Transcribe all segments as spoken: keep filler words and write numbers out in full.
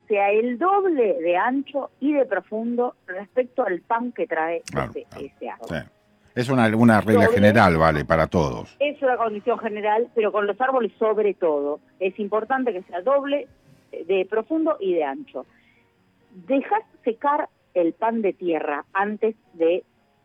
sea el doble de ancho y de profundo respecto al pan que trae Claro, ese, claro. ese árbol. Sí. Es una, una regla Doble, general, vale, para todos. Es una condición general, pero con los árboles sobre todo. Es importante que sea doble de profundo y de ancho. Dejas secar el pan de tierra antes de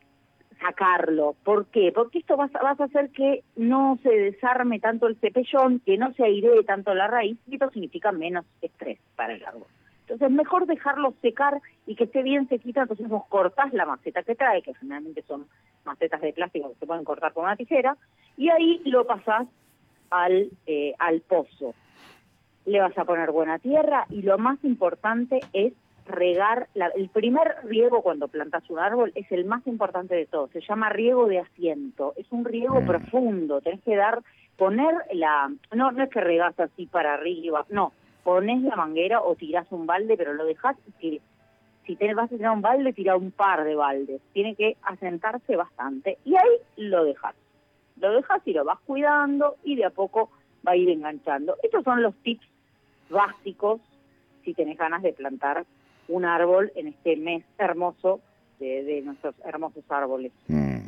sacarlo. ¿Por qué? Porque esto vas, vas a hacer que no se desarme tanto el cepellón, que no se airee tanto la raíz, y esto significa menos estrés para el árbol. Entonces, mejor dejarlo secar y que esté bien sequita. Entonces vos cortás la maceta que trae, que generalmente son macetas de plástico que se pueden cortar con una tijera, y ahí lo pasás al, eh, al pozo. Le vas a poner buena tierra, y lo más importante es regar. La, el primer riego cuando plantas un árbol es el más importante de todo, se llama riego de asiento, es un riego Mm. profundo, tenés que dar, poner la, no, no es que regás así para arriba, no, ponés la manguera o tirás un balde, pero lo dejás que, si te vas a tirar un balde, tira un par de baldes, tiene que asentarse bastante, y ahí lo dejás, lo dejás y lo vas cuidando, y de a poco va a ir enganchando. Estos son los tips básicos si tenés ganas de plantar un árbol en este mes hermoso de, de nuestros hermosos árboles. Mm.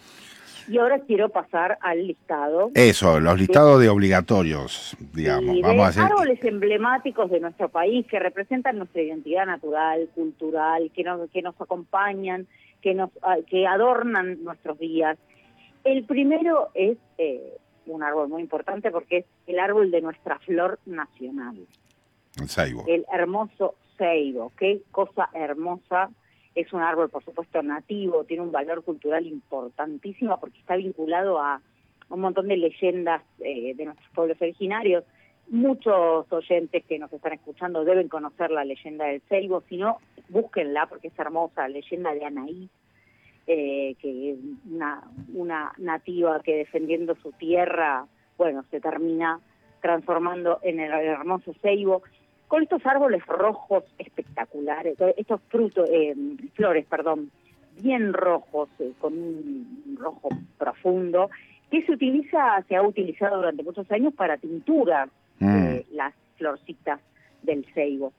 Y ahora quiero pasar al listado. Eso, los listados de, de obligatorios, digamos. Y Vamos de a hacer árboles emblemáticos de nuestro país que representan nuestra identidad natural, cultural, que nos, que nos acompañan, que, nos, que adornan nuestros días. El primero es eh, un árbol muy importante porque es el árbol de nuestra flor nacional. el ceibo. El hermoso ceibo, qué cosa hermosa. Es un árbol, por supuesto, nativo, tiene un valor cultural importantísimo porque está vinculado a un montón de leyendas eh, de nuestros pueblos originarios. Muchos oyentes que nos están escuchando deben conocer la leyenda del ceibo, si no, búsquenla porque es hermosa, la leyenda de Anaí, eh, que es una, una nativa que defendiendo su tierra, bueno, se termina transformando en el hermoso ceibo. Con estos árboles rojos espectaculares, estos frutos, eh, flores, perdón, bien rojos, eh, con un rojo profundo, que se utiliza, se ha utilizado durante muchos años para tinturas, mm. eh, las florcitas del ceibo.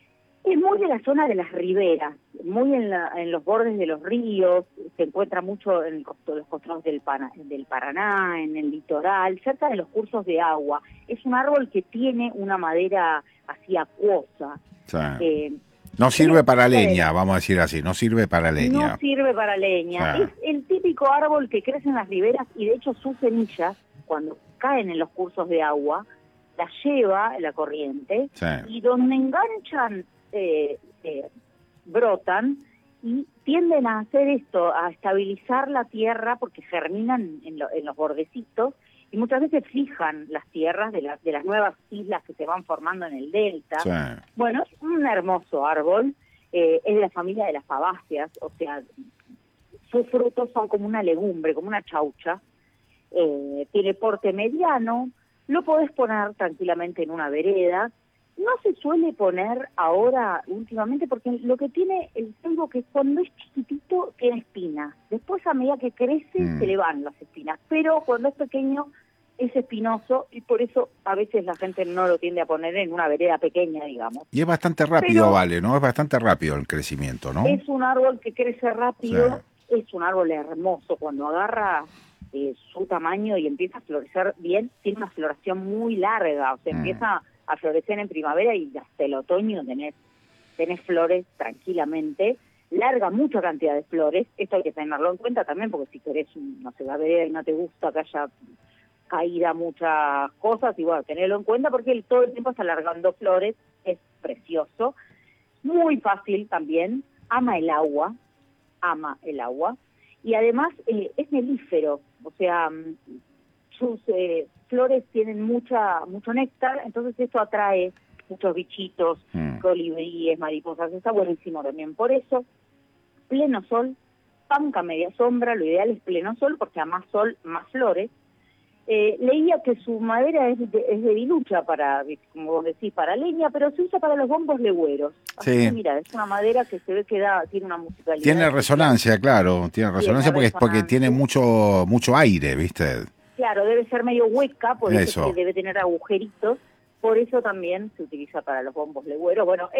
Es muy de la zona de las riberas, muy en, la, en los bordes de los ríos, se encuentra mucho en los costados del, Pana, del Paraná, en el litoral, cerca de los cursos de agua. Es un árbol que tiene una madera así acuosa. Sí. Eh, no sirve para leña, de, vamos a decir así, no sirve para leña. No sirve para leña. Sí. Es el típico árbol que crece en las riberas y de hecho sus semillas, cuando caen en los cursos de agua, las lleva la corriente, sí. Y donde enganchan Eh, eh, brotan y tienden a hacer esto, a estabilizar la tierra porque germinan en, lo, en los bordecitos y muchas veces fijan las tierras de, la, de las nuevas islas que se van formando en el delta. Sí. Bueno, es un hermoso árbol, eh, es de la familia de las fabáceas, o sea, sus frutos son como una legumbre, como una chaucha, eh, tiene porte mediano, lo podés poner tranquilamente en una vereda. No se suele poner ahora últimamente porque lo que tiene el ceibo que cuando es chiquitito tiene espinas. Después a medida que crece mm. se le van las espinas, pero cuando es pequeño es espinoso y por eso a veces la gente no lo tiende a poner en una vereda pequeña, digamos. Y es bastante rápido, pero vale, ¿no? Es bastante rápido el crecimiento, ¿no? Es un árbol que crece rápido, sí. Es un árbol hermoso. Cuando agarra eh, su tamaño y empieza a florecer bien, tiene una floración muy larga, o sea, mm. empieza a florecer en primavera y hasta el otoño tenés, tenés flores tranquilamente, larga mucha cantidad de flores, esto hay que tenerlo en cuenta también porque si querés, no sé, la vereda y no te gusta que haya caída muchas cosas, y bueno, tenerlo en cuenta porque él todo el tiempo está alargando flores, es precioso, muy fácil también, ama el agua, ama el agua, y además eh, es melífero, o sea, sus eh, flores tienen mucha mucho néctar, entonces esto atrae muchos bichitos, mm. colibríes, mariposas, está buenísimo también. Por eso, pleno sol, panca media sombra, lo ideal es pleno sol, porque a más sol, más flores. Eh, leía que su madera es de, es de bilucha, para, como vos decís, para leña, pero se usa para los bombos legüeros. Así sí. que mira, es una madera que se ve que da, tiene una musicalidad. Tiene resonancia, claro, tiene resonancia tiene porque, porque tiene mucho, mucho aire, ¿viste? Claro, debe ser medio hueca, por eso, eso que debe tener agujeritos, por eso también se utiliza para los bombos legüeros. Bueno,